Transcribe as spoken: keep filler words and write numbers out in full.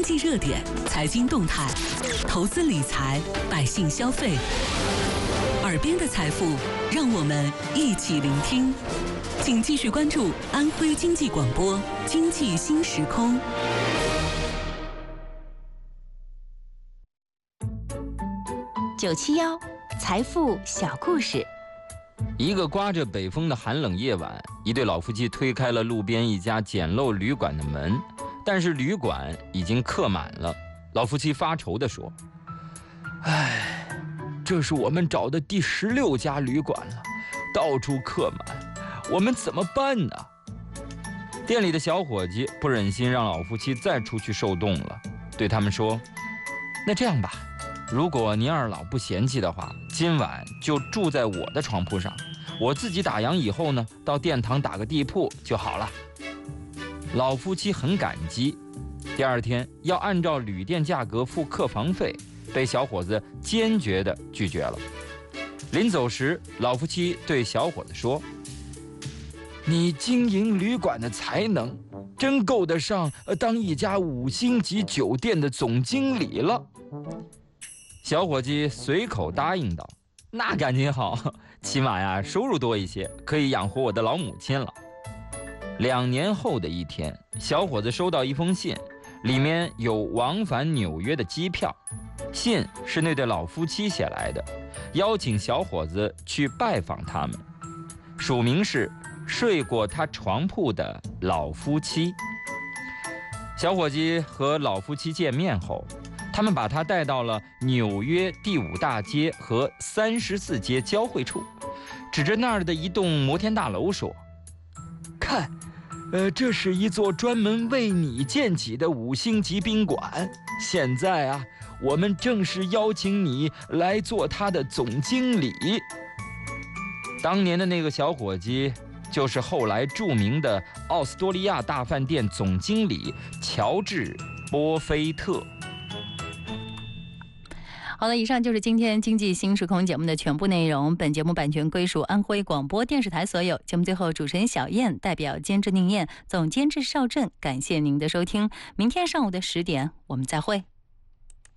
济热点、财经动态、投资理财、百姓消费。耳边的财富，让我们一起聆听。请继续关注安徽经济广播《经济新时空》。 九七幺财富小故事。 一个刮着北风的寒冷夜晚，一对老夫妻推开了路边一家简陋旅馆的门，但是旅馆已经客满了。老夫妻发愁地说：唉，这是我们找的第十六家旅馆了，到处客满，我们怎么办呢？店里的小伙计不忍心让老夫妻再出去受冻了，对他们说：那这样吧，如果您二老不嫌弃的话，今晚就住在我的床铺上，我自己打烊以后呢，到殿堂打个地铺就好了。老夫妻很感激，第二天要按照旅店价格付客房费，被小伙子坚决地拒绝了。临走时，老夫妻对小伙子说：你经营旅馆的才能，真够得上当一家五星级酒店的总经理了。小伙计随口答应道：那赶紧好，起码呀收入多一些，可以养活我的老母亲了。两年后的一天，小伙子收到一封信，里面有往返纽约的机票。信是那对老夫妻写来的，邀请小伙子去拜访他们，署名是睡过他床铺的老夫妻。小伙计和老夫妻见面后，他们把他带到了纽约第五大街和三十四街交汇处，指着那儿的一栋摩天大楼说：看，呃，这是一座专门为你建起的五星级宾馆，现在啊，我们正式邀请你来做他的总经理。当年的那个小伙计，就是后来著名的奥斯多利亚大饭店总经理乔治·波菲特。 好了，以上就是今天经济新时空节目的全部内容。本节目版权归属安徽广播电视台所有。节目最后，主持人小燕代表监制宁燕，总监制邵振，感谢您的收听。明天上午的十点，我们再会。